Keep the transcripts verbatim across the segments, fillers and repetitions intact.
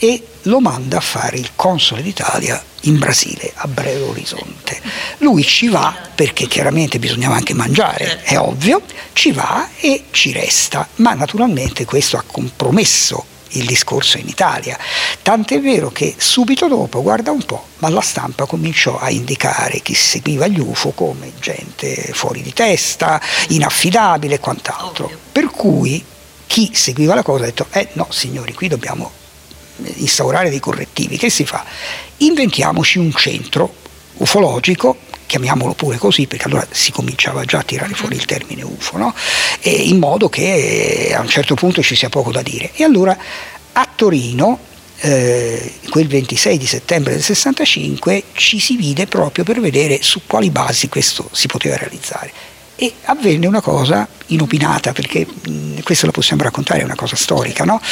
e lo manda a fare il console d'Italia in Brasile, a Belo Horizonte. Lui ci va perché chiaramente bisognava anche mangiare, è ovvio, ci va e ci resta, ma naturalmente questo ha compromesso il discorso in Italia, tant'è vero che subito dopo, guarda un po', ma la stampa cominciò a indicare chi seguiva gli U F O come gente fuori di testa, inaffidabile e quant'altro, ovvio. Per cui chi seguiva la cosa ha detto eh no signori, qui dobbiamo instaurare dei correttivi. Che si fa? Inventiamoci un centro ufologico, chiamiamolo pure così, perché allora si cominciava già a tirare fuori il termine U F O, no? E in modo che a un certo punto ci sia poco da dire. E allora a Torino, eh, quel ventisei di settembre del sessantacinque, ci si vide proprio per vedere su quali basi questo si poteva realizzare. E avvenne una cosa inopinata, perché mh, questo lo possiamo raccontare, è una cosa storica, no?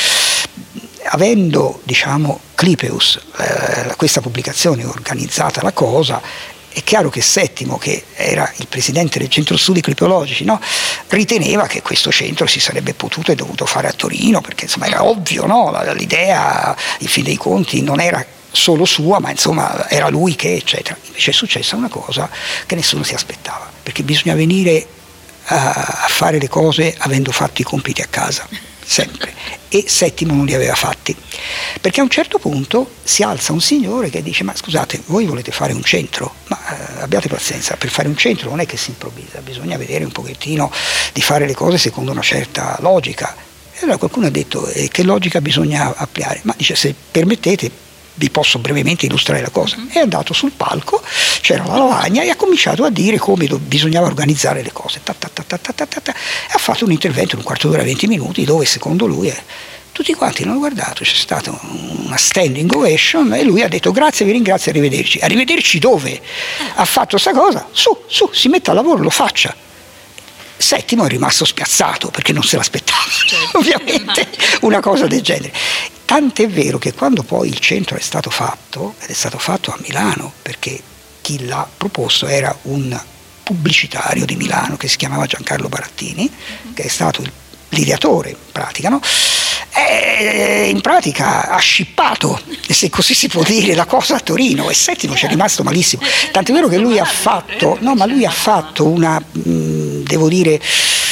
Avendo, diciamo, Clipeus, eh, questa pubblicazione organizzata la cosa, è chiaro che Settimo, che era il presidente del Centro Studi Clipeologici, no? Riteneva che questo centro si sarebbe potuto e dovuto fare a Torino, perché insomma era ovvio, no? L'idea, in fin dei conti, non era solo sua, ma insomma era lui che, eccetera. Invece è successa una cosa che nessuno si aspettava, perché bisogna venire a, a fare le cose avendo fatto i compiti a casa, sempre, e Settimo non li aveva fatti, perché a un certo punto si alza un signore che dice: ma scusate, voi volete fare un centro? Ma eh, abbiate pazienza, per fare un centro non è che si improvvisa, bisogna vedere un pochettino di fare le cose secondo una certa logica. E allora qualcuno ha detto: eh, che logica bisogna applicare? Ma dice, se permettete vi posso brevemente illustrare la cosa. È andato sul palco, c'era la lavagna e ha cominciato a dire come do- bisognava organizzare le cose, ta, ta, ta, ta, ta, ta, ta, ta. E ha fatto un intervento in un quarto d'ora, venti minuti, dove secondo lui è... tutti quanti l'hanno guardato, c'è stata una standing ovation e lui ha detto: grazie, vi ringrazio, arrivederci. Arrivederci dove? Ha fatto sta cosa, su, su, si metta al lavoro, lo faccia. Settimo è rimasto spiazzato perché non se l'aspettava, certo. Ovviamente una cosa del genere. Tant'è vero che quando poi il centro è stato fatto, ed è stato fatto a Milano, perché chi l'ha proposto era un pubblicitario di Milano che si chiamava Giancarlo Barattini, che è stato il, l'ideatore in pratica, no? E in pratica ha scippato, se così si può dire, la cosa a Torino, e Settimo ci è rimasto malissimo. Tant'è vero che lui ha fatto, no, ma lui ha fatto una, mh, devo dire,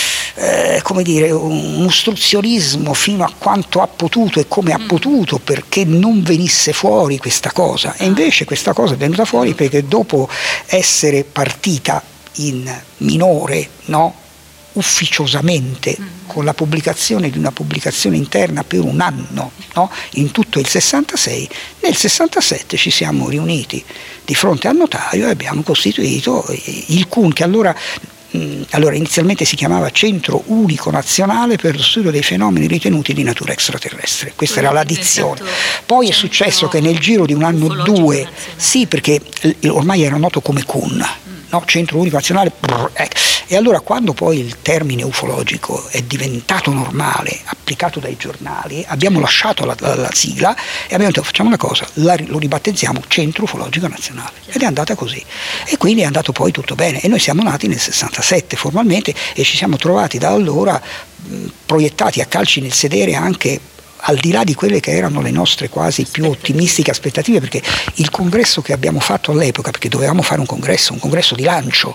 eh, come dire, un ostruzionismo fino a quanto ha potuto e come ha potuto perché non venisse fuori questa cosa. E invece questa cosa è venuta fuori perché dopo essere partita in minore, no? Ufficiosamente, con la pubblicazione di una pubblicazione interna per un anno, no? In tutto il sessantasei, nel sessantasette ci siamo riuniti di fronte al notaio e abbiamo costituito il C U N, che allora, mh, allora inizialmente si chiamava Centro Unico Nazionale per lo Studio dei Fenomeni Ritenuti di Natura Extraterrestre. Questa era la dizione. Poi è successo che nel giro di un anno o due, sì, perché ormai era noto come C U N, no? Centro Unico Nazionale, brr, ecco. E allora quando poi il termine ufologico è diventato normale, applicato dai giornali, abbiamo lasciato la, la, la sigla e abbiamo detto: facciamo una cosa, la, lo ribattezziamo Centro Ufologico Nazionale. Ed è andata così. E quindi è andato poi tutto bene. E noi siamo nati nel sessantasette formalmente e ci siamo trovati da allora mh, proiettati a calci nel sedere, anche al di là di quelle che erano le nostre quasi più ottimistiche aspettative, perché il congresso che abbiamo fatto all'epoca, perché dovevamo fare un congresso, un congresso di lancio,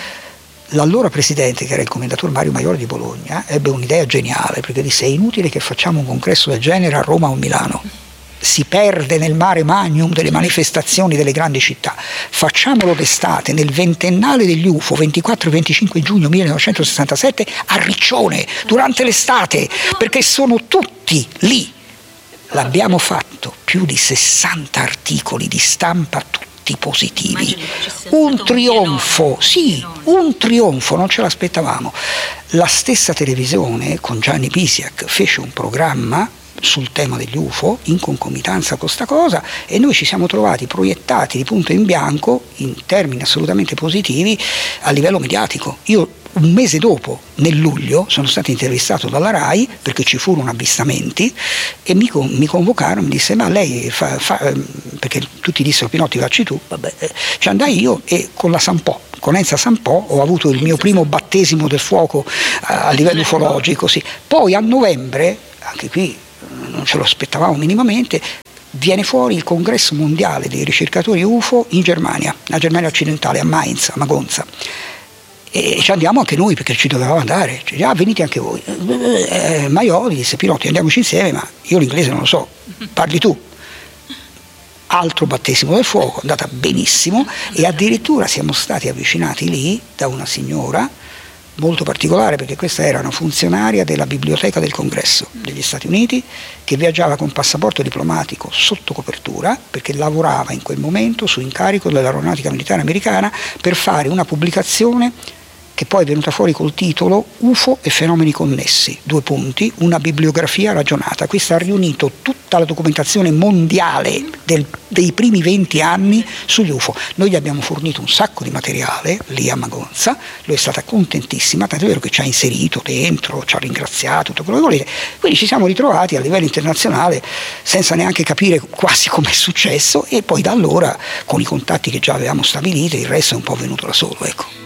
l'allora presidente, che era il commendatore Mario Maiore di Bologna, ebbe un'idea geniale, perché disse: è inutile che facciamo un congresso del genere a Roma o a Milano, si perde nel mare magnum delle manifestazioni delle grandi città, facciamolo d'estate, nel ventennale degli U F O, ventiquattro e venticinque giugno millenovecentosessantasette, a Riccione, durante l'estate, perché sono tutti lì. L'abbiamo fatto, più di sessanta articoli di stampa, tutti positivi, un trionfo, sì, un trionfo, non ce l'aspettavamo. La stessa televisione con Gianni Pisiak fece un programma sul tema degli U F O in concomitanza con sta cosa e noi ci siamo trovati proiettati di punto in bianco in termini assolutamente positivi a livello mediatico. Io un mese dopo, nel luglio, sono stato intervistato dalla RAI perché ci furono avvistamenti e mi, con, mi convocarono, mi disse: ma lei fa, fa, perché tutti dissero: Pinotti, vacci tu, vabbè, eh, ci andai io e con la Sampò, con Enza Sampò, ho avuto il mio primo battesimo del fuoco a, a livello ufologico, sì. Poi a novembre, anche qui non ce lo aspettavamo minimamente, viene fuori il congresso mondiale dei ricercatori U F O in Germania, la Germania occidentale, a Mainz, a Magonza. E ci andiamo anche noi perché ci dovevamo andare, cioè, ah, venite anche voi. Eh, Maioli disse: Pinotti, andiamoci insieme, ma io l'inglese non lo so, parli tu. Altro battesimo del fuoco, è andata benissimo, e addirittura siamo stati avvicinati lì da una signora molto particolare, perché questa era una funzionaria della biblioteca del Congresso degli Stati Uniti, che viaggiava con passaporto diplomatico sotto copertura, perché lavorava in quel momento su incarico dell'aeronautica militare americana per fare una pubblicazione che poi è venuta fuori col titolo U F O e fenomeni connessi, due punti, una bibliografia ragionata. Questa ha riunito tutta la documentazione mondiale del, dei primi venti anni sugli U F O. Noi gli abbiamo fornito un sacco di materiale lì a Magonza, lui è stata contentissima, tanto è vero che ci ha inserito dentro, ci ha ringraziato, tutto quello che volete. Quindi ci siamo ritrovati a livello internazionale senza neanche capire quasi come è successo, e poi da allora, con i contatti che già avevamo stabilito, il resto è un po' venuto da solo, ecco.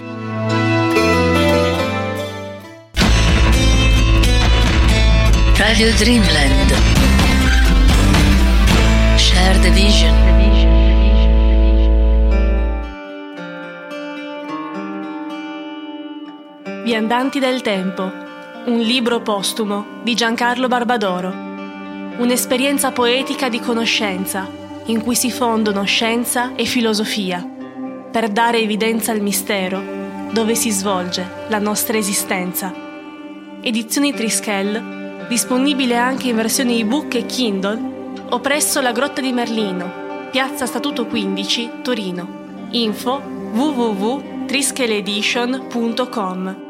Radio Dreamland. Share the vision. Viandanti del tempo, un libro postumo di Giancarlo Barbadoro. Un'esperienza poetica di conoscenza in cui si fondono scienza e filosofia per dare evidenza al mistero dove si svolge la nostra esistenza. Edizioni Trischel, disponibile anche in versione ebook e Kindle o presso la Grotta di Merlino, Piazza Statuto quindici, Torino. Info w w w punto trischeledition punto com.